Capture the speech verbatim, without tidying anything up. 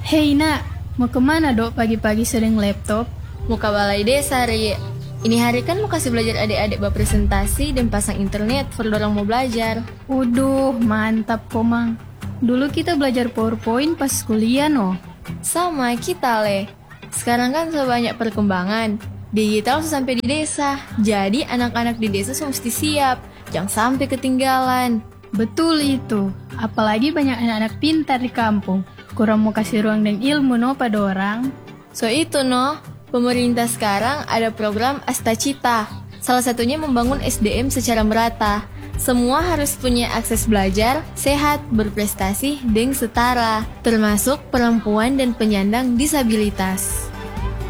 Hei nak, mau kemana dok pagi-pagi sering laptop? Mau ke balai desa, Ri. Ini hari kan mau kasih belajar adik-adik berpresentasi dan pasang internet for orang mau belajar. Uduh, mantap komang. Dulu kita belajar PowerPoint pas kuliah no. Sama kita, Le. Sekarang kan sudah banyak perkembangan. Digital sudah sampai di desa. Jadi anak-anak di desa sudah mesti siap. Jangan sampai ketinggalan. Betul itu. Apalagi banyak anak-anak pintar di kampung. Kurang mau kasih ruang dan ilmu no pada orang. So itu no, pemerintah sekarang ada program Astacita. Salah satunya membangun S D M secara merata. Semua harus punya akses belajar, sehat, berprestasi, dan setara. Termasuk perempuan dan penyandang disabilitas.